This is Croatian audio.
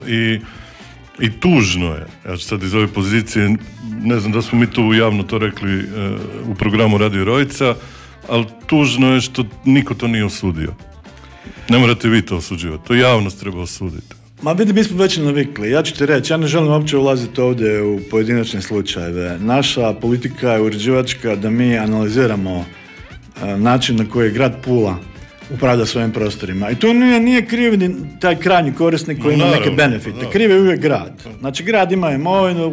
I tužno je, ja ću sad iz ove pozicije, ne znam da smo mi tu javno to rekli u programu Radio Rojica, ali tužno je što niko to nije osudio. Ne morate vi to osuđivati, to javnost treba osuditi. Ma vidi, mi smo već navikli. Ja ću ti reći, ja ne želim uopće ulaziti ovdje u pojedinačne slučajeve. Naša politika je uređivačka da mi analiziramo način na koji grad Pula upravlja svojim prostorima. I tu nije kriv ni taj krajnji korisnik koji ima neke benefite. Kriv je uvijek grad. Znači, grad ima imovinu,